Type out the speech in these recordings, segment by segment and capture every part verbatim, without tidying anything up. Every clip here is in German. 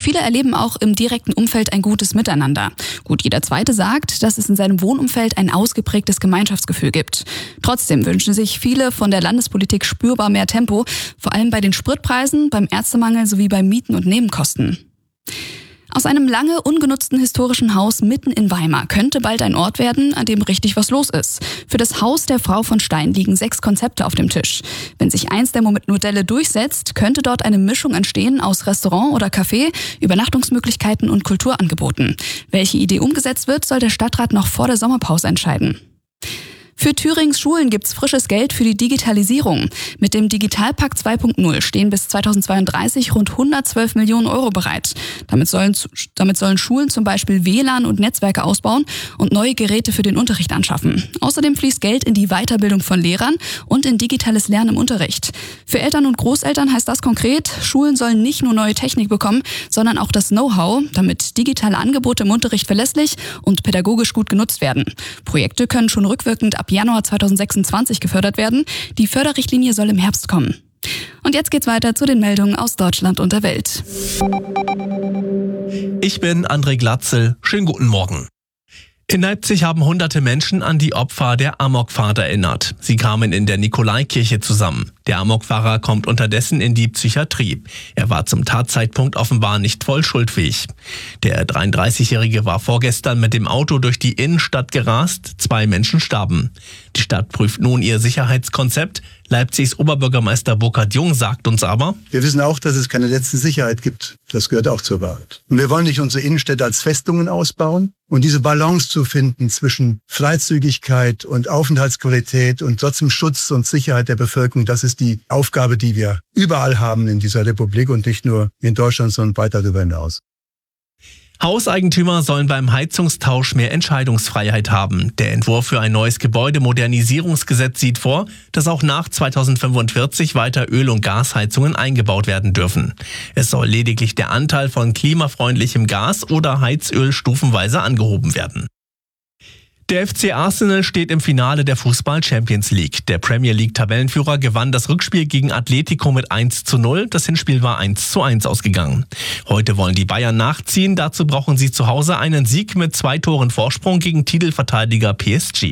Viele erleben auch im direkten Umfeld ein gutes Miteinander. Gut, jeder Zweite sagt, dass es in seinem Wohnumfeld ein ausgeprägtes Gemeinschaftsgefühl gibt. Trotzdem wünschen sich viele von der Landespolitik spürbar mehr Tempo, vor allem bei den Spritpreisen, beim Ärztemangel sowie bei Mieten und Nebenkosten. Aus einem lange ungenutzten historischen Haus mitten in Weimar könnte bald ein Ort werden, an dem richtig was los ist. Für das Haus der Frau von Stein liegen sechs Konzepte auf dem Tisch. Wenn sich eins der Modelle durchsetzt, könnte dort eine Mischung entstehen aus Restaurant oder Café, Übernachtungsmöglichkeiten und Kulturangeboten. Welche Idee umgesetzt wird, soll der Stadtrat noch vor der Sommerpause entscheiden. Für Thürings Schulen gibt's frisches Geld für die Digitalisierung. Mit dem Digitalpakt zwei Punkt null stehen bis zweitausendzweiunddreißig rund hundertzwölf Millionen Euro bereit. Damit sollen, damit sollen Schulen zum Beispiel W L A N und Netzwerke ausbauen und neue Geräte für den Unterricht anschaffen. Außerdem fließt Geld in die Weiterbildung von Lehrern und in digitales Lernen im Unterricht. Für Eltern und Großeltern heißt das konkret, Schulen sollen nicht nur neue Technik bekommen, sondern auch das Know-how, damit digitale Angebote im Unterricht verlässlich und pädagogisch gut genutzt werden. Projekte können schon rückwirkend ab Januar zweitausendsechsundzwanzig gefördert werden. Die Förderrichtlinie soll im Herbst kommen. Und jetzt geht's weiter zu den Meldungen aus Deutschland und der Welt. Ich bin André Glatzel. Schönen guten Morgen. In Leipzig haben hunderte Menschen an die Opfer der Amokfahrt erinnert. Sie kamen in der Nikolaikirche zusammen. Der Amokfahrer kommt unterdessen in die Psychiatrie. Er war zum Tatzeitpunkt offenbar nicht voll schuldfähig. Der dreiunddreißigjährige war vorgestern mit dem Auto durch die Innenstadt gerast. Zwei Menschen starben. Die Stadt prüft nun ihr Sicherheitskonzept. Leipzigs Oberbürgermeister Burkhard Jung sagt uns aber: Wir wissen auch, dass es keine letzte Sicherheit gibt. Das gehört auch zur Wahrheit. Und wir wollen nicht unsere Innenstädte als Festungen ausbauen. Und diese Balance zu finden zwischen Freizügigkeit und Aufenthaltsqualität und trotzdem Schutz und Sicherheit der Bevölkerung, das ist die Aufgabe, die wir überall haben in dieser Republik und nicht nur in Deutschland, sondern weit darüber hinaus. Hauseigentümer sollen beim Heizungstausch mehr Entscheidungsfreiheit haben. Der Entwurf für ein neues Gebäudemodernisierungsgesetz sieht vor, dass auch nach zweitausendfünfundvierzig weiter Öl- und Gasheizungen eingebaut werden dürfen. Es soll lediglich der Anteil von klimafreundlichem Gas oder Heizöl stufenweise angehoben werden. Der F C Arsenal steht im Finale der Fußball-Champions League. Der Premier League-Tabellenführer gewann das Rückspiel gegen Atletico mit eins zu null. Das Hinspiel war eins zu eins ausgegangen. Heute wollen die Bayern nachziehen. Dazu brauchen sie zu Hause einen Sieg mit zwei Toren Vorsprung gegen Titelverteidiger P S G.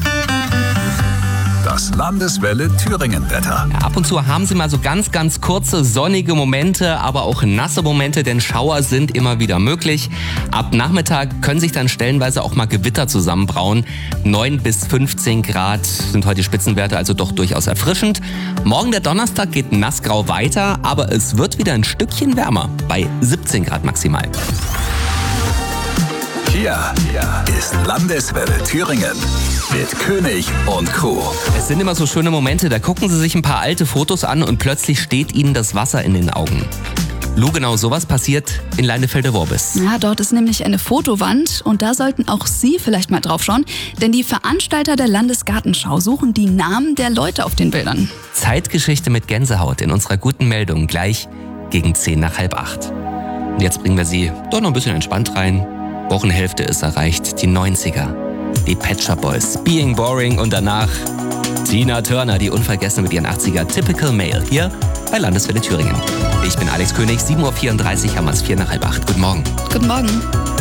Das Landeswelle Thüringen-Wetter. Ja, ab und zu haben Sie mal so ganz, ganz kurze sonnige Momente, aber auch nasse Momente, denn Schauer sind immer wieder möglich. Ab Nachmittag können sich dann stellenweise auch mal Gewitter zusammenbrauen. neun bis fünfzehn Grad sind heute die Spitzenwerte, also doch durchaus erfrischend. Morgen der Donnerstag geht nassgrau weiter, aber es wird wieder ein Stückchen wärmer, bei siebzehn Grad maximal. Hier ist Landeswelle Thüringen mit König und Crew. Es sind immer so schöne Momente, da gucken Sie sich ein paar alte Fotos an und plötzlich steht Ihnen das Wasser in den Augen. Lou, genau sowas passiert in Leinefelde-Worbis. Ja, dort ist nämlich eine Fotowand und da sollten auch Sie vielleicht mal drauf schauen, denn die Veranstalter der Landesgartenschau suchen die Namen der Leute auf den Bildern. Zeitgeschichte mit Gänsehaut in unserer guten Meldung gleich gegen zehn nach halb acht. Und jetzt bringen wir Sie doch noch ein bisschen entspannt rein. Wochenhälfte ist erreicht, die neunziger. Die Pet Shop Boys, Being Boring und danach Tina Turner, die Unvergessene mit ihren achtziger Typical Male, hier bei Landeswelle Thüringen. Ich bin Alex König, sieben Uhr vierunddreißig, haben wir es vier nach halb acht. Guten Morgen. Guten Morgen.